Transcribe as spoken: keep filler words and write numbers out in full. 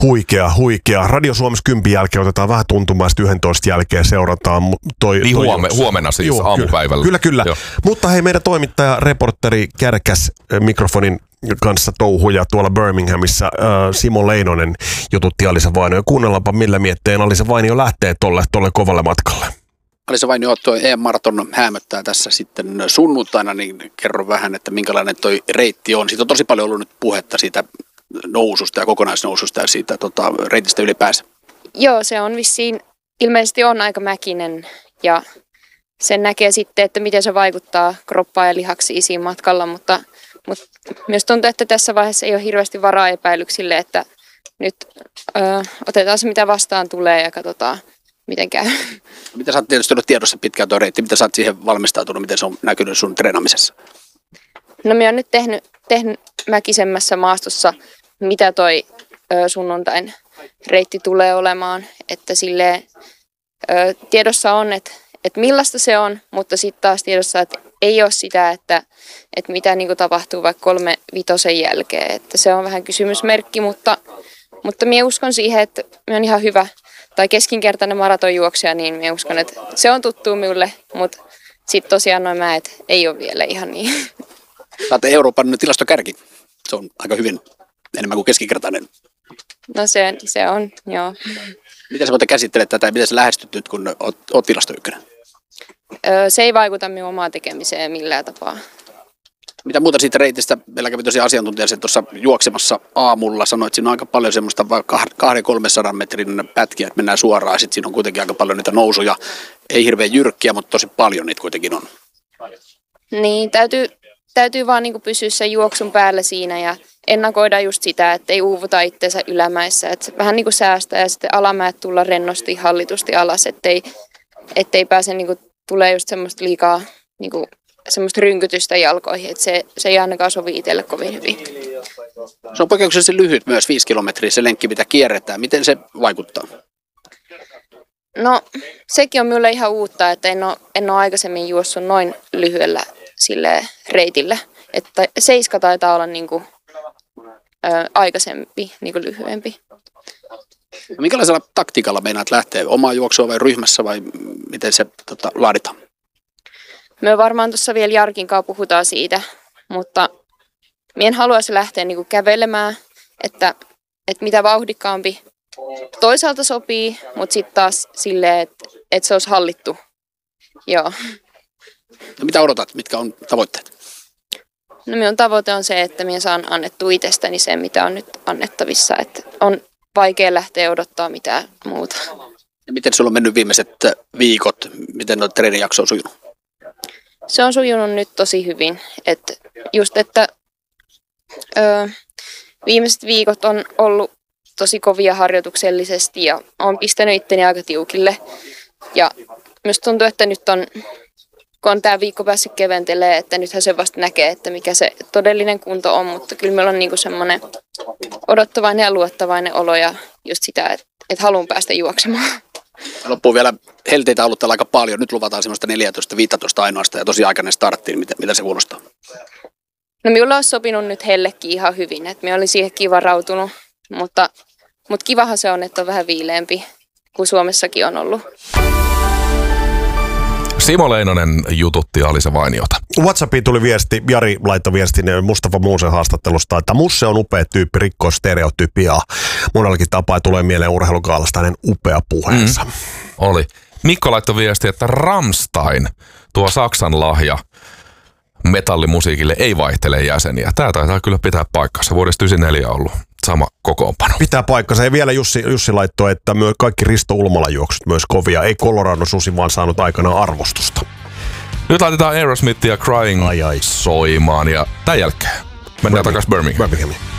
Huikea, huikea. Radio Suomessa kympin jälkeen otetaan vähän tuntumaa, sitten yksitoista jälkeen seurataan toi... Niin toi huome, huomenna siis Joo, aamupäivällä. Kyllä, kyllä. kyllä. Mutta hei, meidän toimittaja, reporteri Kärkäs mikrofonin kanssa touhuja tuolla Birminghamissa. Äh, Simo Leinonen jututti Alisa Vainio. Kuunnellaanpa millä mietteen Alisa Vainio lähtee tolle, tolle kovalle matkalle. Alisa Vainio, toi E M-maraton häämöttää tässä sitten sunnuntaina, niin kerro vähän, että minkälainen toi reitti on. Siitä on tosi paljon ollut nyt puhetta siitä noususta ja kokonaisnoususta ja siitä tota, reitistä ylipäänsä. Joo, se on vissiin, ilmeisesti on aika mäkinen ja sen näkee sitten, että miten se vaikuttaa kroppaan ja lihaksiin siinä matkalla, mutta, mutta myös tuntuu, että tässä vaiheessa ei ole hirveästi varaa epäilyksille, että nyt ö, otetaan se mitä vastaan tulee ja katsotaan miten käy. Mitä sä oot tietysti ollut tiedossa pitkään tuo reitti, mitä sä oot siihen valmistautunut, miten se on näkynyt sun treenaamisessa? No minä olen nyt tehnyt, tehnyt mäkisemmässä maastossa, mitä toi ö, sunnuntain reitti tulee olemaan, että silleen ö, tiedossa on, että, että millaista se on, mutta sitten taas tiedossa, että ei ole sitä, että, että mitä niin kuin tapahtuu vaikka kolme vitosen jälkeen, että se on vähän kysymysmerkki, mutta, mutta minä uskon siihen, että minä olen ihan hyvä tai keskinkertainen maratonjuoksija, niin minä uskon, että se on tuttu minulle, mutta sitten tosiaan noin mäet ei ole vielä ihan niin. Sä oot Euroopan tilastokärki, se on aika hyvin enemmän kuin keskinkertainen. No se, se on, joo. Miten sä voit käsittelet tätä ja miten sä lähestyt nyt, kun oot, oot tilastoykkönen? Öö, se ei vaikuta minun omaan tekemiseen millään tapaa. Mitä muuta siitä reitistä? Meillä kävi tosiaan asiantuntija tuossa juoksemassa aamulla. Sanoit, että siinä on aika paljon semmoista kahden kolmensadan metrin pätkiä, että mennään suoraan. Sitten siinä on kuitenkin aika paljon niitä nousuja. Ei hirveän jyrkkiä, mutta tosi paljon niitä kuitenkin on. Niin, täytyy, täytyy vaan niin kuin pysyä sen juoksun päällä siinä ja ennakoida just sitä, että ei uuvuta itseensä ylämäissä. Että vähän niin kuin säästää ja sitten alamäet tulla rennosti, hallitusti alas, ettei, ettei pääse niin kuin, tulee just semmoista liikaa niin kuin, semmoista rynkytystä jalkoihin, että se, se ei ainakaan sovi itselle kovin hyvin. Se on poikkeuksellisesti lyhyt myös, viisi kilometriä se lenkki, mitä kierretään. Miten se vaikuttaa? No, sekin on minulle ihan uutta, että en ole, en ole aikaisemmin juossut noin lyhyellä sille reitillä. Että seiska taitaa olla niin kuin, ö, aikaisempi, niin kuin lyhyempi. Minkälaisella taktiikalla meinaat lähteä? Omaa juoksua vai ryhmässä vai miten se tota, laaditaan? Me varmaan tuossa vielä Jarkin kanssa puhutaan siitä, mutta minä en haluaisi lähteä niinku kävelemään, että, että mitä vauhdikkaampi toisaalta sopii, mutta sitten taas silleen, että, että se olisi hallittu. Joo. No mitä odotat? Mitkä on tavoitteet? No minun tavoite on se, että minä saan annettua itsestäni sen, mitä on nyt annettavissa. Että on vaikea lähteä odottaa mitään muuta. Ja miten sulla on mennyt viimeiset viikot? Miten nuo treenijakso on sujunut? Se on sujunut nyt tosi hyvin. Että just, että ö, viimeiset viikot on ollut tosi kovia harjoituksellisesti ja olen pistänyt itteni aika tiukille. Ja myös tuntuu, että nyt on, kun on tämä viikko päässyt keventelemään, että nythän se vasta näkee, että mikä se todellinen kunto on. Mutta kyllä meillä on niinku semmoinen odottavainen ja luottavainen olo ja just sitä, että, että haluan päästä juoksemaan. Loppuun vielä helteitä ollut täällä aika paljon. Nyt luvataan semmoista neljätoista viisitoista ainoastaan ja tosi aikainen starttiin. Mitä, mitä se kuulostaa? No minulla olisi sopinut nyt hellekin ihan hyvin, että minä olin siihenkin varautunut, mutta, mutta kivahan se on, että on vähän viileämpi kuin Suomessakin on ollut. Simo Leinonen jututti Alisa Vainiota. WhatsAppiin tuli viesti, Jari laittoi viestin Mustafa Muusen haastattelusta, että Musse on upea tyyppi, rikkoo stereotypia. Monellakin tapaa tulee mieleen urheilukaalasta hänen upea puheensa. Mm. Oli. Mikko laittoi viesti, että Rammstein, tuo Saksan lahja metallimusiikille, ei vaihtele jäseniä. Tämä taitaa kyllä pitää paikkansa. Vuodesta yhdeksänkymmentäneljä on ollut sama kokoonpano. Pitää paikkansa. Ja vielä Jussi, Jussi laittoi, että myös kaikki Risto Ulmalan juoksut myös kovia. Ei Colorado Susi vaan saanut aikanaan arvostusta. Nyt laitetaan Aerosmith ja Crying ai, ai. soimaan ja tämän jälkeen mennään takaisin Birmingham. Birmingham.